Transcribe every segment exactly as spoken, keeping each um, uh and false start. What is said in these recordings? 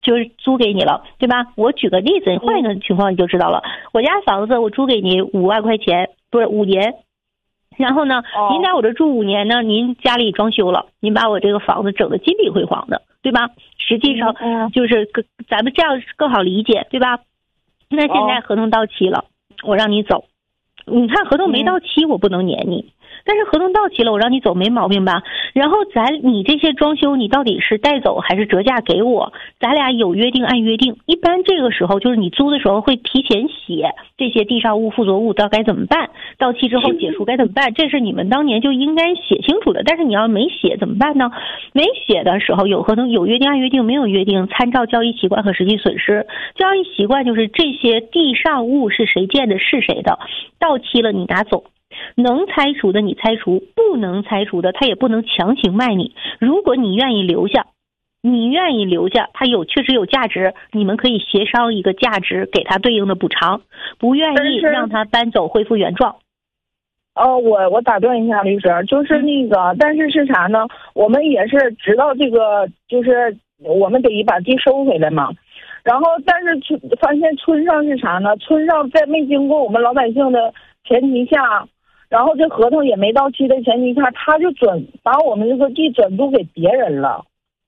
就是租给你了，对吧？我举个例子，换一个情况你就知道了。我家房子我租给你五万块钱，不是五年。然后呢，您在我这住五年呢，您家里装修了，您把我这个房子整得金碧辉煌的，对吧？实际上就是更咱们这样更好理解，对吧？那现在合同到期了，我让你走，你看合同没到期我不能撵你，但是合同到期了我让你走没毛病吧？然后咱你这些装修你到底是带走还是折价给我，咱俩有约定按约定。一般这个时候就是你租的时候会提前写这些地上物附着物到该怎么办，到期之后解除该怎么办，这是你们当年就应该写清楚的。但是你要没写怎么办呢？没写的时候有合同有约定按约定，没有约定参照交易习惯和实际损失。交易习惯就是这些地上物是谁建的是谁的，到期了你拿走，能拆除的你拆除，不能拆除的他也不能强行卖你。如果你愿意留下，你愿意留下，它有确实有价值，你们可以协商一个价值，给他对应的补偿。不愿意让他搬走，恢复原状。 哦，我我打断一下律师，就是那个，嗯、但是是啥呢？我们也是知道这个，就是我们得把地收回来嘛。然后，但是村发现村上是啥呢？村上在没经过我们老百姓的前提下。然后这合同也没到期的前提下，他就转把我们这个地转租给别人了。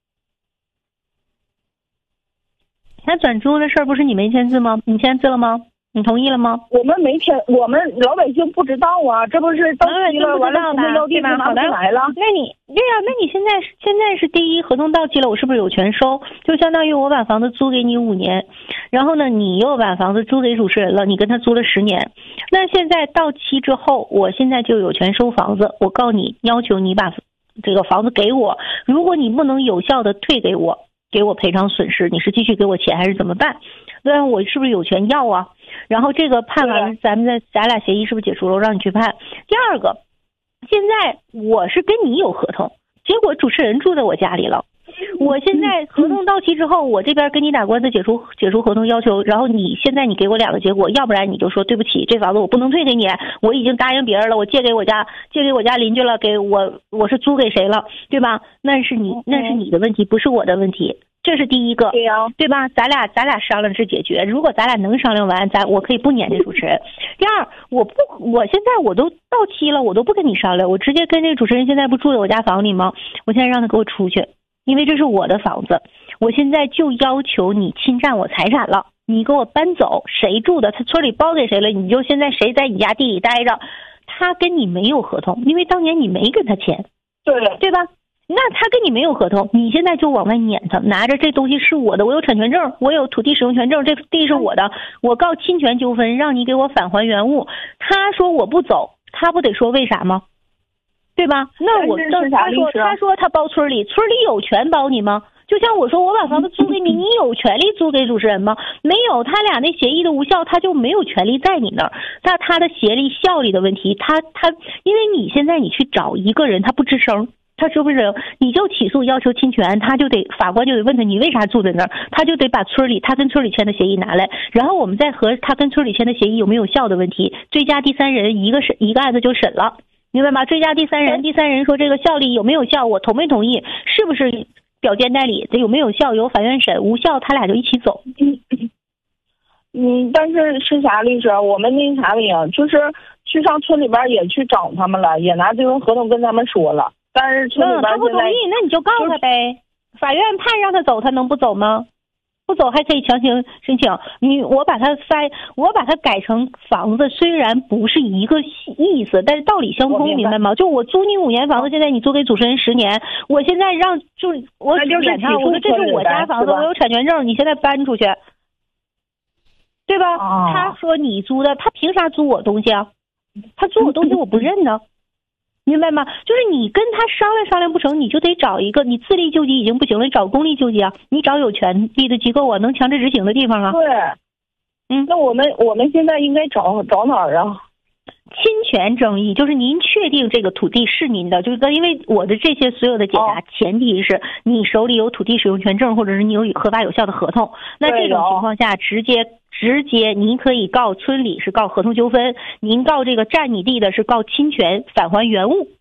他转租的事儿不是你没签字吗？你签字了吗？你同意了吗？ 我们没签，我们老百姓不知道啊，这不是到期了，完了要地拿不来了。 那你对呀、啊，那你现在现在是第一，合同到期了，我是不是有权收？就相当于我把房子租给你五年，然后呢，你又把房子租给主持人了，你跟他租了十年。那现在到期之后，我现在就有权收房子。我告你，要求你把这个房子给我，如果你不能有效的退给我，给我赔偿损失，你是继续给我钱还是怎么办？那我是不是有权要啊？然后这个判完了，咱们在咱俩协议是不是解除了？我让你去判。第二个，现在我是跟你有合同，结果主持人住在我家里了。我现在合同到期之后，我这边跟你打官司解除解除合同要求，然后你现在你给我两个结果，要不然你就说对不起，这房子我不能退给你，我已经答应别人了，我借给我家借给我家邻居了，给我我是租给谁了，对吧？那是你那是你的问题，不是我的问题。这是第一个， 对呀， 对吧？咱俩咱俩商量是解决，如果咱俩能商量完，咱我可以不撵这主持人。第二，我不，我现在我都到期了，我都不跟你商量，我直接跟这个主持人现在不住在我家房里吗？我现在让他给我出去，因为这是我的房子，我现在就要求你侵占我财产了，你给我搬走，谁住的？他村里包给谁了？你就现在谁在你家地里待着，他跟你没有合同，因为当年你没跟他签， 对对吧？那他跟你没有合同，你现在就往外撵他，拿着这东西是我的，我有产权证，我有土地使用权证，这地是我的，我告侵权纠纷，让你给我返还原物。他说我不走，他不得说为啥吗？对吧？那我他说他说他包村里，村里有权包你吗？就像我说我把房子租给你，你有权利租给主持人吗？没有，他俩那协议的无效，他就没有权利在你那儿。那他的协力效力的问题，他他因为你现在你去找一个人，他不吱声。他是不是你就起诉要求侵权，他就得法官就得问他你为啥住在那儿，他就得把村里他跟村里签的协议拿来，然后我们再和他跟村里签的协议有没有效的问题，追加第三人一个审一个案子就审了，明白吗？追加第三人，第三人说这个效力有没有效，我同没同意，是不是表见代理，这有没有效由法院审，无效他俩就一起走。 嗯，但是是啥律师？我们那啥了呀，就是去上村里边也去找他们了，也拿这份合同跟他们说了。但是村里边、嗯、 他不同意，那你就告他呗。法院判让他走，他能不走吗？不走还可以强行申请。你我把它塞，我把它改成房子，虽然不是一个意思，但是道理相通，明白吗？就我租你五年房子，现在你租给主持人十年，我现在让就我点他，我说这是我家房子，我有产权证，你现在搬出去，对吧？ 哦、 他说你租的，他凭啥租我东西啊？他租我东西我不认呢。明白吗？就是你跟他商量商量不成，你就得找一个，你自力救济已经不行了，你找公力救济啊，你找有权利的机构啊，能强制执行的地方啊。 对， 嗯， 那我们我们现在应该找找哪儿啊？ 侵权争议就是您确定这个土地是您的，就是因为我的这些所有的解答，哦、前提是你手里有土地使用权证，或者是你有合法有效的合同。那这种情况下，直接直接您可以告村里是告合同纠纷，您告这个占你地的是告侵权返还原物，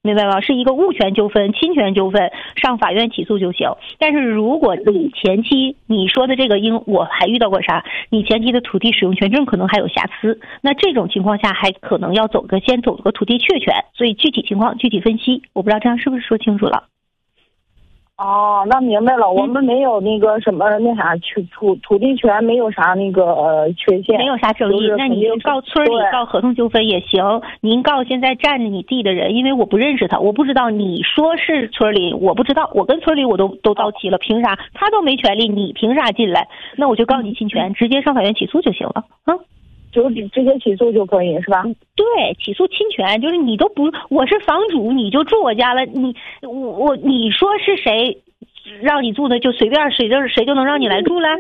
明白吗？是一个物权纠纷、侵权纠纷，上法院起诉就行。但是如果你前期你说的这个，因我还遇到过啥，你前期的土地使用权证可能还有瑕疵，那这种情况下还可能要走个先走个土地确权，所以具体情况具体分析。我不知道这样是不是说清楚了？ 哦，那明白了，我们没有那个什么那啥土土土地权没有啥那个呃缺陷， 没有啥争议。那你告村里告合同纠纷也行，您告现在占着你地的人，因为我不认识他，我不知道你说是村里，我不知道，我跟村里我都都到齐了，凭啥他都没权利，你凭啥进来？那我就告你侵权，直接上法院起诉就行了，嗯。 就直接起诉就可以是吧？ 对，起诉侵权就是你都不，我是房主，你就住我家了，你我我你说是谁让你住的，就随便谁就谁就能让你来住了，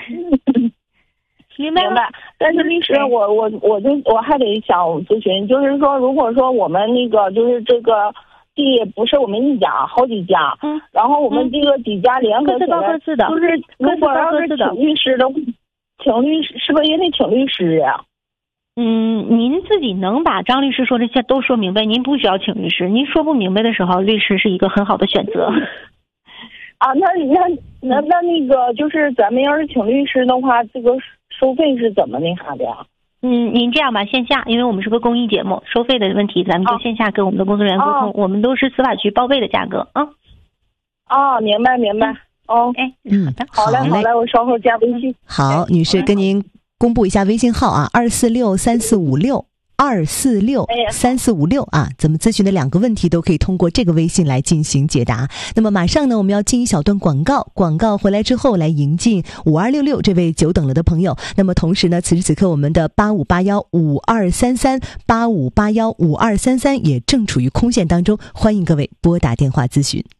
明白吗？ 明白。但是律师，我我我就我还得想咨询，就是说，如果说我们那个就是这个地不是我们一家，好几家，嗯，然后我们这个几家联合起来， 各自的， 就是如果要是请律师的。请律师是不是也得请律师呀？ 嗯，您自己能把张律师说这些都说明白，您不需要请律师。您说不明白的时候，律师是一个很好的选择。 啊，那那那那那个就是咱们要是请律师的话，这个收费是怎么那啥的呀？ 嗯，您这样吧，线下，因为我们是个公益节目，收费的问题咱们就线下跟我们的工作人员沟通，啊、我们都是司法局报备的价格啊。 啊，明白明白。嗯哦， 哎，嗯， 好嘞，好嘞，我稍后加微信。 好，女士，跟您公布一下微信号啊，二四六三四五六二四六三四五六啊，咱们咨询的两个问题都可以通过这个微信来进行解答。那么马上呢，我们要进一小段广告，广告回来之后来迎进五二六六这位久等了的朋友。那么同时呢，此时此刻我们的八五八幺五二三三八五八幺五二三三也正处于空线当中，欢迎各位拨打电话咨询。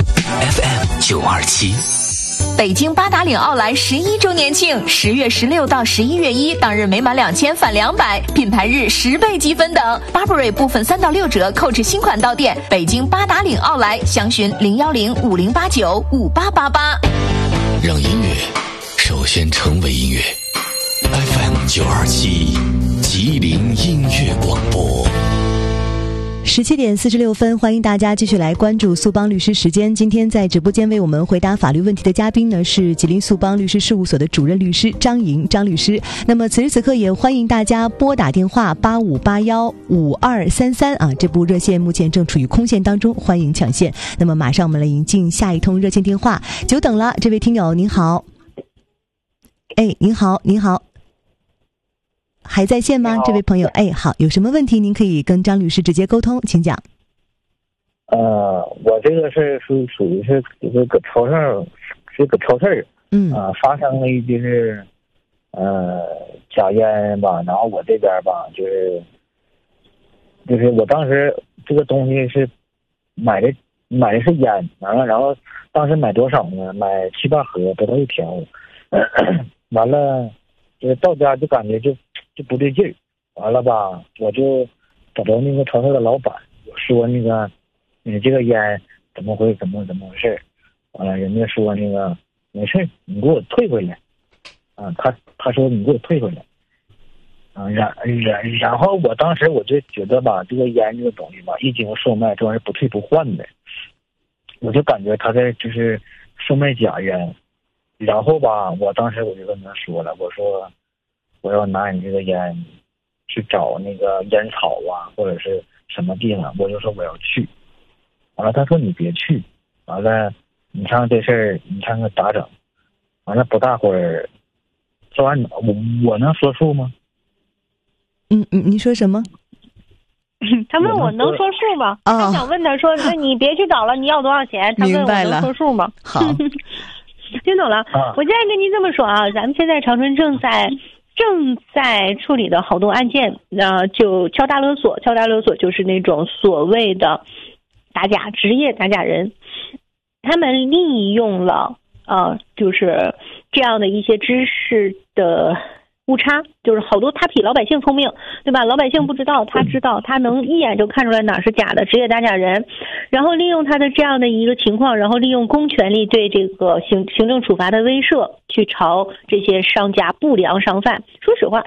F M 九二七。 北京八达岭奥莱十一周年庆，十月十六到十一月一，当日每满两千返两百，品牌日十倍积分等。Burberry 部分三到六折，购置新款到店。北京八达岭奥莱，详询零幺零五零八九五八八八。 让音乐首先成为音乐。F M 九二七，吉林音乐广播。 十七点四十六分，欢迎大家继续来关注速帮律师时间。今天在直播间为我们回答法律问题的嘉宾呢，是吉林速帮律师事务所的主任律师张莹张律师。那么此时此刻也欢迎大家拨打电话八五八幺五二三三啊，这部热线目前正处于空线当中，欢迎抢线。那么马上我们来迎进下一通热线电话，久等了，这位听友您好。哎，您好，您好。还在线吗？这位朋友，哎，好，有什么问题您可以跟张律师直接沟通，请讲。 呃，我这个是属属于是就是搁超市，是搁超市，嗯啊、呃，发生了就是呃假烟吧，然后我这边吧就是就是我当时这个东西是买的买的是烟，完了然后当时买多少呢？买七八盒不到一条，呃、完了就是到家就感觉就。就不对劲儿，完了吧，我就找着那个超市的老板，我说那个你这个烟怎么回怎么怎么回事？完了，人家说那个没事，你给我退回来。啊，他他说你给我退回来。啊，然然然后我当时我就觉得吧，这个烟这个东西吧，一经售卖，这玩意儿不退不换的，我就感觉他在就是售卖假烟。然后吧，我当时我就跟他说了，我说。我要拿你这个烟去找那个烟草啊，或者是什么地方，我就说我要去。完了，他说你别去。完了，你看这事儿，你看看咋整？完了，不大会儿，这玩意儿我我能说数吗？ 嗯嗯，你说什么？ 他问我能说数吗？哦、他想问他说，那你别去找了，你要多少钱？他问我能说数吗？ 好， 听懂了。 啊、 我现在跟您这么说啊，咱们现在长春正在。正在处理的好多案件，呃，就敲诈勒索，敲诈勒索就是那种所谓的打假职业打假人，他们利用了呃，就是这样的一些知识的误差，就是好多他比老百姓聪明，对吧？老百姓不知道，他知道，他能一眼就看出来哪是假的职业打假人，然后利用他的这样的一个情况，然后利用公权力对这个行行政处罚的威慑，去朝这些商家不良商贩。说实话，他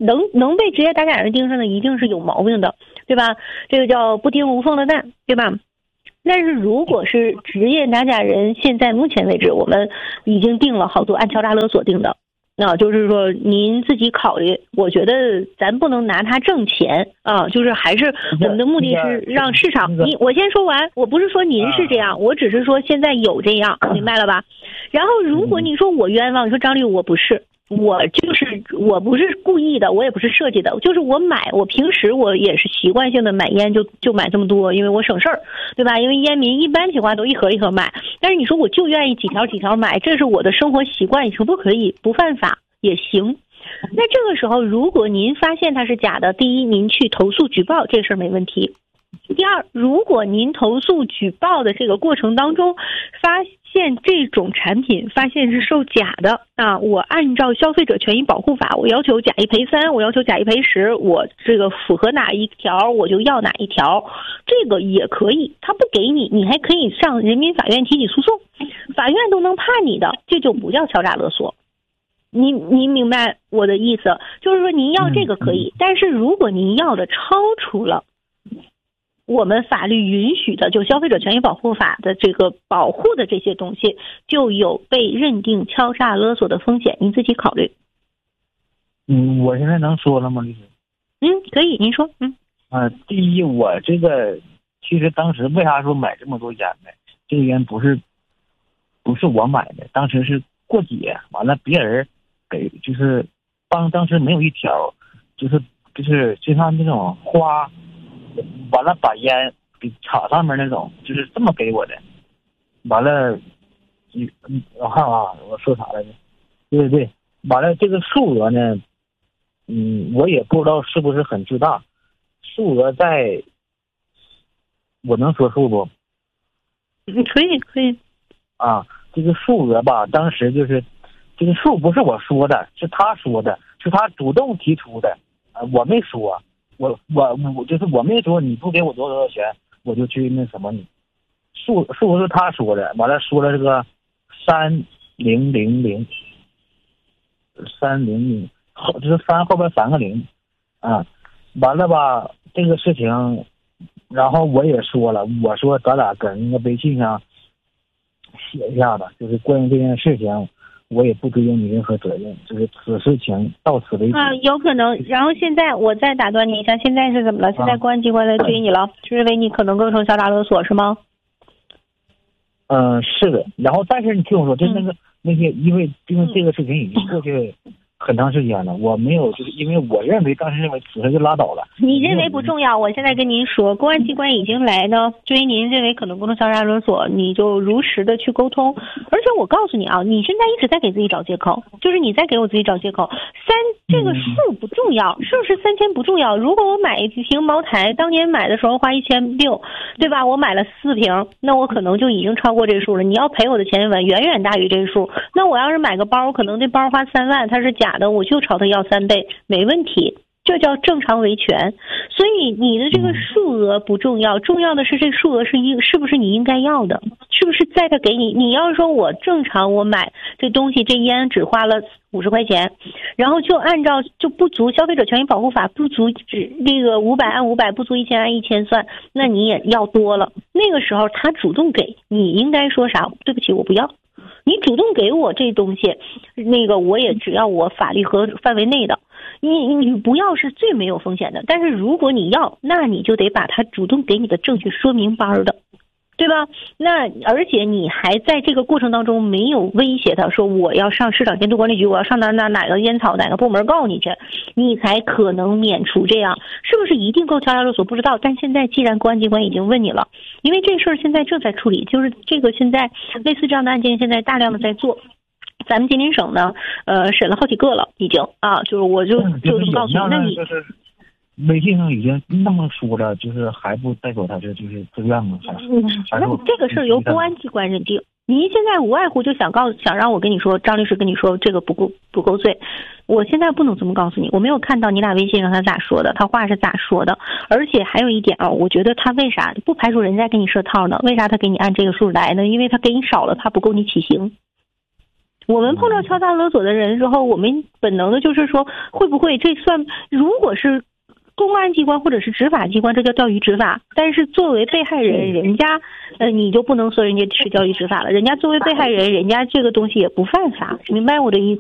能能被职业打假人盯上的，一定是有毛病的，对吧？这个叫不叮无缝的蛋，对吧？但是如果是职业打假人，现在目前为止我们已经定了好多按敲诈勒索定的，那就是说您自己考虑，我觉得咱不能拿它挣钱啊，就是还是我们的目的是让市场，你我先说完，我不是说您是这样，我只是说现在有这样，明白了吧？然后如果你说我冤枉，你说张律我不是。我就是我不是故意的，我也不是设计的，就是我买，我平时我也是习惯性的买烟，就就买这么多，因为我省事儿，对吧？因为烟民一般情况都一盒一盒买，但是你说我就愿意几条几条买，这是我的生活习惯，可不可以？不犯法也行。那这个时候，如果您发现它是假的，第一，您去投诉举报，这事儿没问题。第二，如果您投诉举报的这个过程当中发现这种产品发现是售假的啊，我按照消费者权益保护法，我要求假一赔三，我要求假一赔十，我这个符合哪一条我就要哪一条，这个也可以。他不给你，你还可以上人民法院提起诉讼，法院都能判你的，这就不叫敲诈勒索。您您明白我的意思？就是说您要这个可以，但是如果您要的超出了我们法律允许的，就消费者权益保护法的这个保护的这些东西，就有被认定敲诈勒索的风险，您自己考虑。 嗯，我现在能说了吗，律师？ 嗯，可以，您说。嗯。 啊，第一，我这个其实当时为啥说买这么多烟呢？这个烟不是不是我买的，当时是过节，完了别人给，就是帮，当时没有一条，就是就是就像那种花。完了把烟给插上面那种，就是这么给我的。完了，嗯，我看啊，我说啥来着？对对对，完了这个数额呢，嗯，我也不知道是不是很巨大，数额在，我能说数不？ 嗯，可以可以。 啊，这个数额吧，当时就是这个数不是我说的，是他说的，是他主动提出的，啊，我没说。我我我就是我没说你不给我多少多少钱，我就去那什么你，数数是他说的，完了说了这个三零零零，三零零后就是三后边三个零，啊，完了吧这个事情，然后我也说了，我说咱俩搁那个微信上写一下子，就是关于这件事情。我也不追究你任何责任，就是此事情到此为止。 啊，有可能。然后现在我再打断你一下，现在是怎么了？现在公安机关来追你了，是认为你可能构成敲诈勒索是吗？ 嗯、呃，是的。然后，但是你听我说，就那个、嗯、那些，因为因为这个事情已经过去很长时间了，我没有，就是因为我认为当时认为此事就拉倒了。 你认为不重要，我现在跟您说，公安机关已经来呢，追您认为可能构成敲诈勒索，你就如实的去沟通。而且我告诉你啊，你现在一直在给自己找借口，就是你在给我自己找借口。三这个数不重要，是不是三千不重要？如果我买一瓶茅台，当年买的时候花一千六，对吧？我买了四瓶，那我可能就已经超过这数了。你要赔我的钱远远远大于这数。那我要是买个包，可能这包花三万，它是假的，我就朝他要三倍，没问题。这叫正常维权。所以你的这个数额不重要，重要的是这数额是应是不是你应该要的，是不是在他给你。你要说我正常我买这东西，这烟只花了五十块钱，然后就按照就不足消费者权益保护法不足只这个五百按五百，不足一千按一千算，那你也要多了。那个时候他主动给你，应该说啥？对不起，我不要。你主动给我这东西，那个我也只要我法律和范围内的，你你不要是最没有风险的。但是如果你要，那你就得把他主动给你的证据说明白的，对吧？那而且你还在这个过程当中没有威胁他说我要上市场监督管理局，我要上哪哪哪个烟草哪个部门告你去，你才可能免除这样。是不是一定构敲诈勒索不知道，但现在既然公安机关已经问你了，因为这事儿现在正在处理，就是这个现在类似这样的案件现在大量的在做。咱们吉林省呢，呃，审了好几个了，已经啊，就是我就就这么告诉你，那你就是微信上已经那么说了，就是还不代表他这就是自愿吗？还是？ 嗯，那这个事儿由公安机关认定。您现在无外乎就想告想让我跟你说，张律师跟你说这个不够不够罪，我现在不能这么告诉你，我没有看到你俩微信上他咋说的，他话是咋说的。而且还有一点啊，我觉得他为啥不排除人家给你设套呢？为啥他给你按这个数来呢？因为他给你少了，他不够你起刑。 我们碰到敲诈勒索的人之后，我们本能的就是说，会不会这算？如果是公安机关或者是执法机关，这叫钓鱼执法。但是作为被害人，人家呃你就不能说人家是钓鱼执法了，人家作为被害人，人家这个东西也不犯法，明白我的意思？